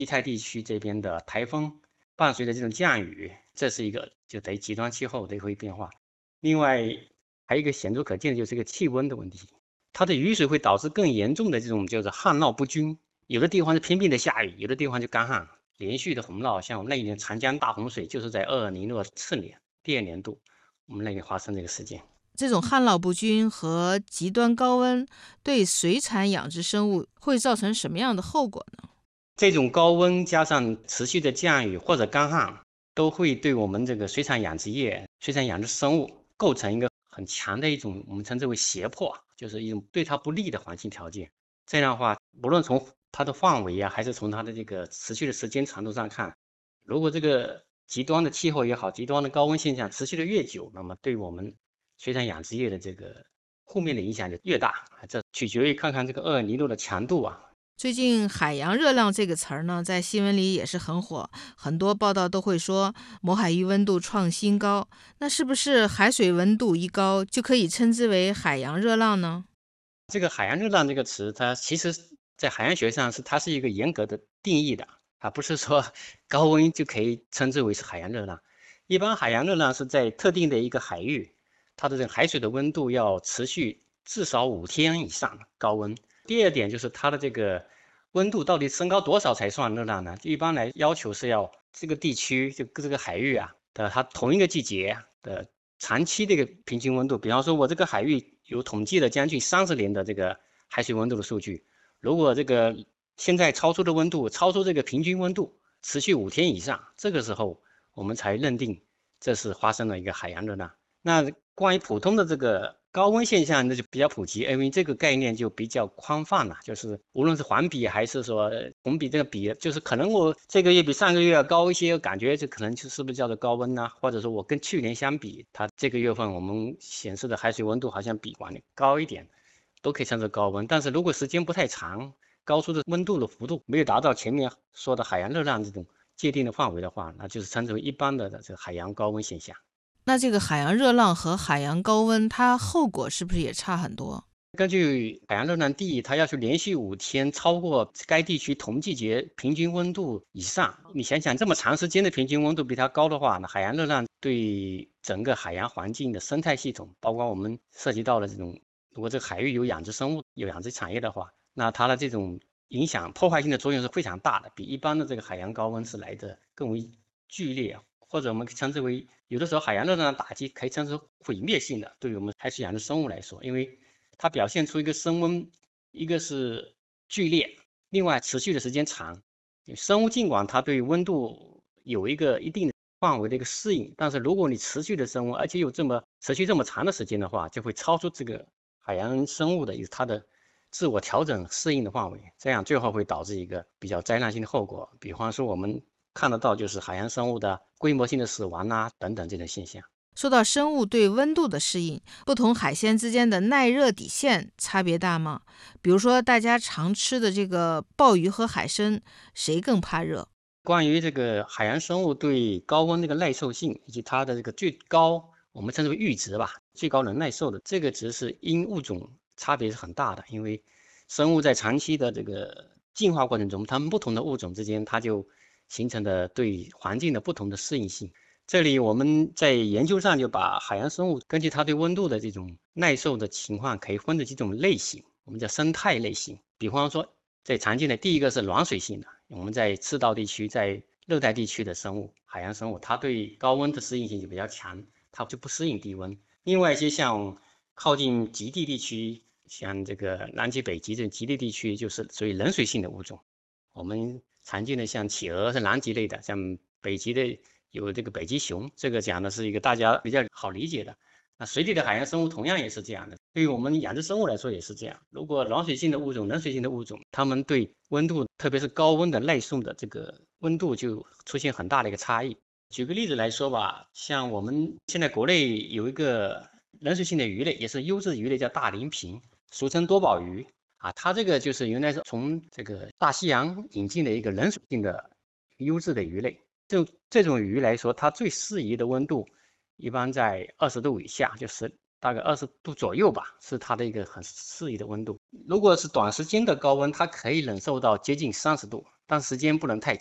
西太地区这边的台风伴随着这种降雨，这是一个就等于极端气候的一个变化。另外还有一个显著可见的就是这个气温的问题，它的雨水会导致更严重的这种就是旱涝不均，有的地方是拼命的下雨，有的地方就干旱，连续的洪涝。像我们那一年长江大洪水就是在2006次年第2年度，我们那里发生这个事件。 这种旱涝不均和极端高温对水产养殖生物会造成什么样的后果呢？ 这种高温加上持续的降雨或者干旱，都会对我们这个水产养殖业、水产养殖生物构成一个很强的一种我们称之为胁迫，就是一种对它不利的环境条件。这样的话，无论从它的范围啊，还是从它的这个持续的时间长度上看，如果这个极端的气候也好，极端的高温现象持续的越久，那么对我们水产养殖业的这个负面的影响就越大。这取决于看看这个2.06的强度啊。 最近“海洋热浪”这个词儿呢，在新闻里也是很火，很多报道都会说某海域温度创新高。那是不是海水温度一高就可以称之为海洋热浪呢？ 这个海洋热浪这个词，它其实在海洋学上它是一个严格的定义的，不是说高温就可以称之为是海洋热浪。一般海洋热浪是在特定的一个海域，它的这个海水的温度要持续至少5天以上高温。第二点就是它的这个温度到底升高多少才算热浪呢？一般来要求是要这个地区就这个海域啊的它同一个季节的长期的一个平均温度。比方说我这个海域有统计了将近30年的这个海水温度的数据，如果这个现在超出的温度超出这个平均温度持续5天以上，这个时候我们才认定这是发生了一个海洋热浪。那关于普通的这个高温现象，那就比较普及，因为这个概念就比较宽泛了，就是无论是环比还是说红比，这个比就是可能我这个月比上个月要高一些，感觉这可能就是不是叫做高温呢？或者说我跟去年相比，它这个月份我们显示的海水温度好像比往年高一点，都可以称作高温。但是如果时间不太长，高出的温度的幅度没有达到前面说的海洋热浪这种界定的范围的话，那就是称之为一般的这个海洋高温现象。 那这个海洋热浪和海洋高温，它后果是不是也差很多？ 根据海洋热浪定义，它要求连续5天超过该地区同季节平均温度以上。你想想，这么长时间的平均温度比它高的话，那海洋热浪对整个海洋环境的生态系统，包括我们涉及到的这种，如果这个海域有养殖生物、有养殖产业的话，那它的这种影响破坏性的作用是非常大的，比一般的这个海洋高温是来的更为剧烈，或者我们称之为有的时候海洋热浪的打击可以称之为毁灭性的，对于我们海水养殖生物来说，因为它表现出一个升温，一个是剧烈，另外持续的时间长。生物尽管它对温度有一个一定的范围的一个适应，但是如果你持续的升温，而且有持续这么长的时间的话，就会超出这个海洋生物的它的自我调整适应的范围，这样最后会导致一个比较灾难性的后果。比方说我们看得到就是海洋生物的规模性的死亡啊等等这种现象。 说到生物对温度的适应，不同海鲜之间的耐热底线差别大吗？比如说大家常吃的这个鲍鱼和海参，谁更怕热？ 关于这个海洋生物对高温这个耐受性，以及它的这个最高，我们称之为阈值吧，最高能耐受的这个值是因物种差别是很大的。因为生物在长期的这个进化过程中，它们不同的物种之间，它就形成了对环境的不同的适应性。这里我们在研究上就把海洋生物根据它对温度的这种耐受的情况，可以分成几种类型，我们叫生态类型。比方说最常见的第一个是暖水性的，我们在赤道地区、在热带地区的生物，海洋生物，它对高温的适应性就比较强，它就不适应低温。另外一些像靠近极地地区，像这个南极、北极这种极地地区，就是属于冷水性的物种。我们常见的像企鹅是南极类的，像北极的有这个北极熊，这个讲的是一个大家比较好理解的。那水底的海洋生物同样也是这样的，对于我们养殖生物来说也是这样。如果暖水性的物种、冷水性的物种，它们对温度，特别是高温的耐受的这个温度就出现很大的一个差异。举个例子来说吧，像我们现在国内有一个冷水性的鱼类，也是优质鱼类，叫大鳞平，俗称多宝鱼啊。它这个就是原来是从这个大西洋引进的一个冷水性的优质的鱼类。就这种鱼来说，它最适宜的温度一般在20度以下，就是大概20度左右吧，是它的一个很适宜的温度。 如果是短时间的高温，它可以忍受到接近30度，但时间不能太长。